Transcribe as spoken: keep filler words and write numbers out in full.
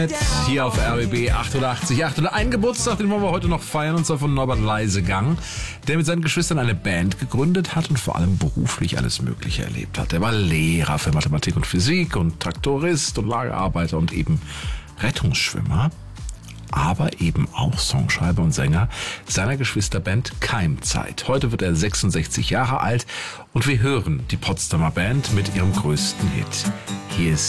Hier auf R B B achtundachtzig Komma acht. Und einen Geburtstag, den wollen wir heute noch feiern, und zwar von Norbert Leisegang, der mit seinen Geschwistern eine Band gegründet hat und vor allem beruflich alles Mögliche erlebt hat. Er war Lehrer für Mathematik und Physik und Traktorist und Lagerarbeiter und eben Rettungsschwimmer, aber eben auch Songschreiber und Sänger seiner Geschwisterband Keimzeit. Heute wird er sechsundsechzig Jahre alt und wir hören die Potsdamer Band mit ihrem größten Hit. Hier ist